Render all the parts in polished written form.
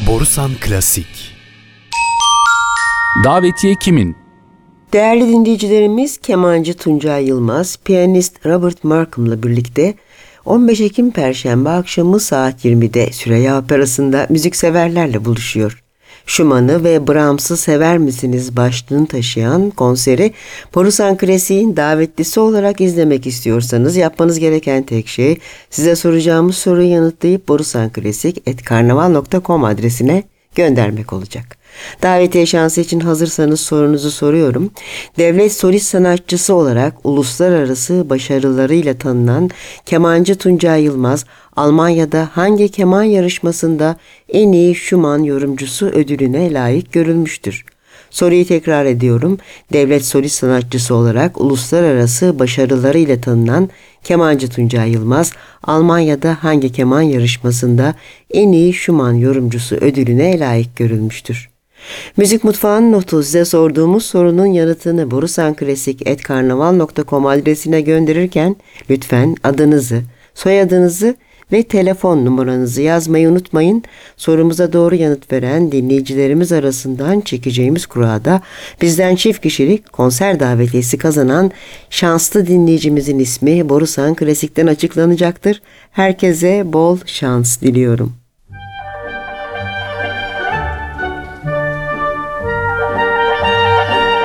Borusan Klasik. Davetiye kimin? Değerli dinleyicilerimiz, kemancı Tuncay Yılmaz, piyanist Robert Markham'la birlikte 15 Ekim Perşembe akşamı saat 20'de Süreyya Operası'nda müzikseverlerle buluşuyor. Schumann'ı ve Brahms'ı sever misiniz başlığını taşıyan konseri Borusan Klasik'in davetlisi olarak izlemek istiyorsanız yapmanız gereken tek şey size soracağımız soruyu yanıtlayıp borusanklasik@karnaval.com adresine göndermek olacak. Davetiye şansı için hazırsanız sorunuzu soruyorum. Devlet solist sanatçısı olarak uluslararası başarılarıyla tanınan kemancı Tuncay Yılmaz, Almanya'da hangi keman yarışmasında en iyi Schumann yorumcusu ödülüne layık görülmüştür? Soruyu tekrar ediyorum. Devlet solist sanatçısı olarak uluslararası başarılarıyla tanınan kemancı Tuncay Yılmaz, Almanya'da hangi keman yarışmasında en iyi Schumann yorumcusu ödülüne layık görülmüştür? Müzik Mutfağı'nın notu size sorduğumuz sorunun yanıtını borusanklasik@karnaval.com adresine gönderirken lütfen adınızı, soyadınızı ve telefon numaranızı yazmayı unutmayın. Sorumuza doğru yanıt veren dinleyicilerimiz arasından çekeceğimiz kurada bizden çift kişilik konser davetiyesi kazanan şanslı dinleyicimizin ismi Borusan Klasik'ten açıklanacaktır. Herkese bol şans diliyorum.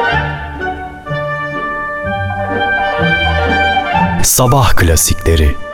Sabah klasikleri.